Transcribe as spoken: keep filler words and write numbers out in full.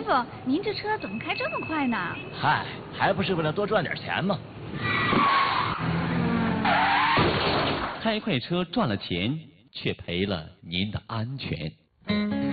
傅，您这车怎么开这么快呢？ 嗨，还不是为了多赚点钱吗？ 开快车赚了钱，却赔了您的安全。